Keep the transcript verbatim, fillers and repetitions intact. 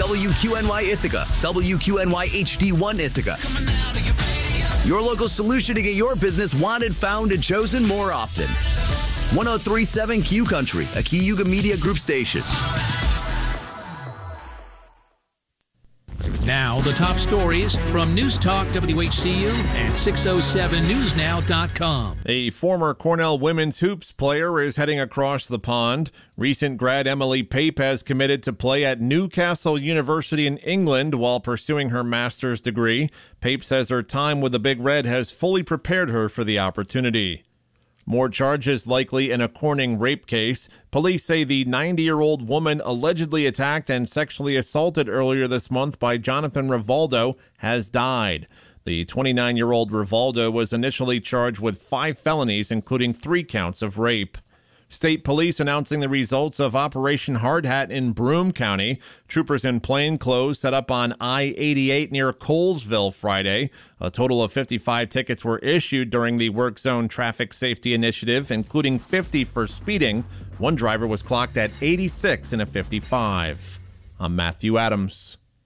W Q N Y Ithaca, W Q N Y H D one Ithaca. Your local solution to get your business wanted, found, and chosen more often. one oh three point seven Q Country, a Cayuga Media Group station. Now, the top stories from News Talk W H C U and six oh seven news now dot com. A former Cornell women's hoops player is heading across the pond. Recent grad Emily Pape has committed to play at Newcastle University in England while pursuing her master's degree. Pape says her time with the Big Red has fully prepared her for the opportunity. More charges likely in a Corning rape case. Police say the ninety-year-old woman allegedly attacked and sexually assaulted earlier this month by Jonathan Rivaldo has died. The twenty-nine-year-old Rivaldo was initially charged with five felonies, including three counts of rape. State police announcing the results of Operation Hard Hat in Broome County. Troopers in plain clothes set up on I eighty-eight near Colesville Friday. A total of fifty-five tickets were issued during the Work Zone Traffic Safety Initiative, including fifty for speeding. One driver was clocked at eighty-six in a fifty-five. I'm Matthew Adams.